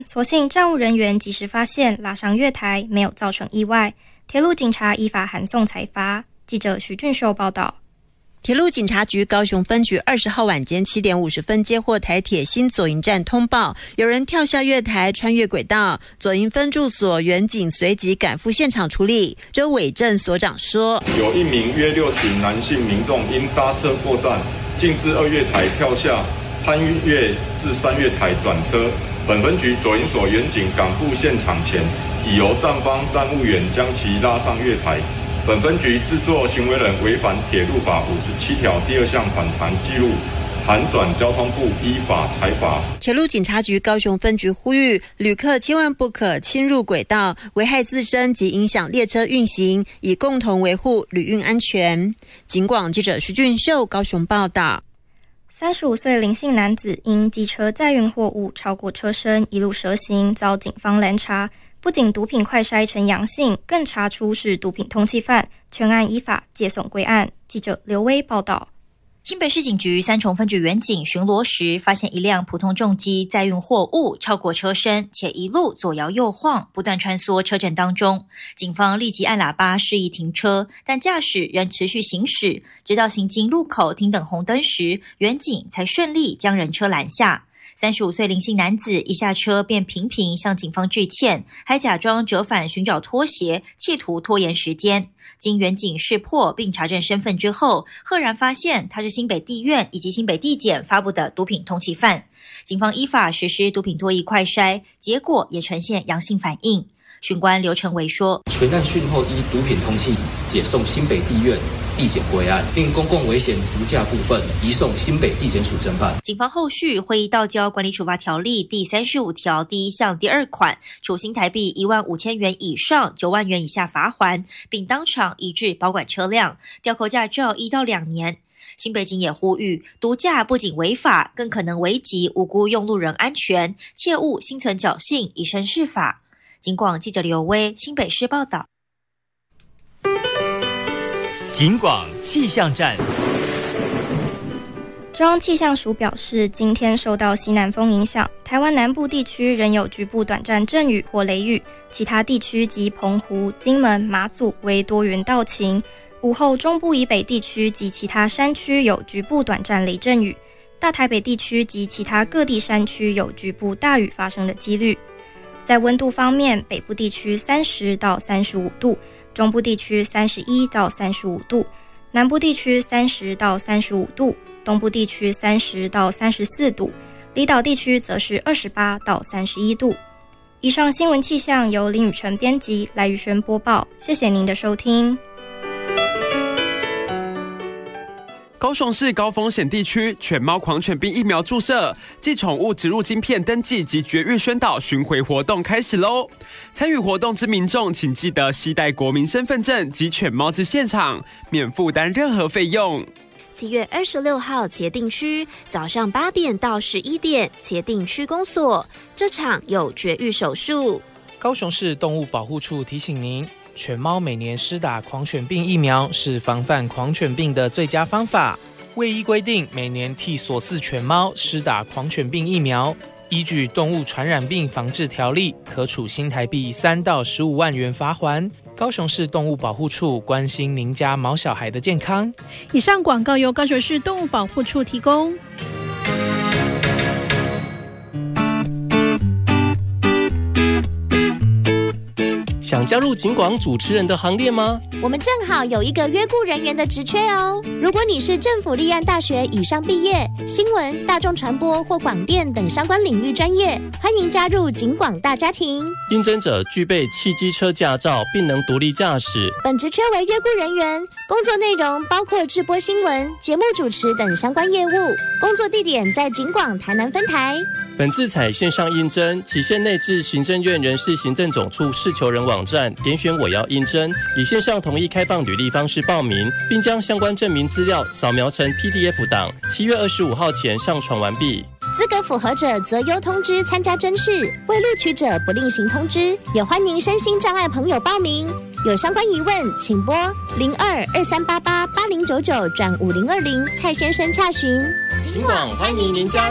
所幸站务人员及时发现，拉上月台，没有造成意外。铁路警察依法函送裁罚。记者徐俊秀报道。 铁路警察局高雄分局20号晚间7点50分接获台铁新左营站通报，有人跳下月台穿越轨道，左营分驻所员警随即赶赴现场处理。周伟正所长说， 有一名约60名男性民众因搭车过站，径自2月台跳下，攀越至3月台转车。本分局左营所员警赶赴现场前，已由站方站务员将其拉上月台。本分局制作行为人违反铁路法57条第2项反弹记录，函转交通部依法裁罚。 铁路警察局高雄分局呼吁旅客千万不可侵入轨道，危害自身及影响列车运行，以共同维护旅运安全。警广记者徐俊秀高雄报道。 35岁林姓男子因机车载运货物超过车身，一路蛇行，遭警方拦查。不仅毒品快筛呈阳性，更查出是毒品通缉犯，全案依法借送归案。记者刘威报道。 新北市警局三重分局员警巡逻时，发现一辆普通重机载运货物超过车身，且一路左摇右晃，不断穿梭车阵当中。警方立即按喇叭示意停车，但驾驶仍持续行驶，直到行经路口停等红灯时，员警才顺利将人车拦下。35岁林姓男子一下车便频频向警方致歉，还假装折返寻找拖鞋，企图拖延时间。经员警识破并查证身份之后，赫然发现他是新北地院以及新北地检发布的毒品通缉犯。警方依法实施毒品脱液快筛，结果也呈现阳性反应。巡官刘成维说， 全案讯后依毒品通缉解送新北地院地检归案，并公共危险毒驾部分移送新北地检署侦办。 警方后续会依道交管理处罚条例第35条第1项第2款，处新台币15000元以上9万元以下罚锾，并当场移至保管车辆，吊扣驾照1到2年。新北警也呼吁，毒驾不仅违法，更可能危及无辜用路人安全，切勿心存侥幸，以身试法。警广记者刘威新北市报道。 警广气象站。 中央气象署表示，今天受到西南风影响，台湾南部地区仍有局部短暂阵雨或雷雨，其他地区及澎湖、金门、马祖为多云到晴。午后中部以北地区及其他山区有局部短暂雷阵雨，大台北地区及其他各地山区有局部大雨发生的几率。在温度方面，北部地区30到35度，中部地区31到35度，南部地区30到35度，东部地区30到34度，离岛地区则是28到31度。以上新闻气象由林宇晨编辑，赖宇轩播报，谢谢您的收听。 高雄市高风险地区犬猫狂犬病疫苗注射暨宠物植入晶片登记及绝育宣导巡回活动开始喽！参与活动之民众，请记得携带国民身份证及犬猫至现场，免负担任何费用。 7月26号茄萣区早上8点到11点，茄萣区公所这场有绝育手术。 高雄市动物保护处提醒您，犬猫每年施打狂犬病疫苗是防范狂犬病的最佳方法。卫医规定，每年替所饲犬猫施打狂犬病疫苗，依据动物传染病防治条例，可处新台币3到15万元罚锾。高雄市动物保护处关心您家毛小孩的健康。 以上广告由高雄市动物保护处提供。 想加入警广主持人的行列吗？ 我们正好有一个约雇人员的职缺哦。如果你是政府立案大学以上毕业，新闻、大众传播或广电等相关领域专业，欢迎加入警广大家庭。 应征者具备汽机车驾照，并能独立驾驶。 本职缺为约雇人员，工作内容包括制播新闻、节目主持等相关业务。工作地点在警广台南分台。 本次采线上应征，期限内至行政院人事行政总处事求人网站点选我要应征，以线上统一开放履历方式报名，并将相关证明资料扫描成 PDF 档，7月25号前上传完毕。 资格符合者择优通知参加甄试，未录取者不另行通知。也欢迎身心障碍朋友报名。有相关疑问，请拨0223888099转5020蔡先生洽询。 警广欢迎您加入。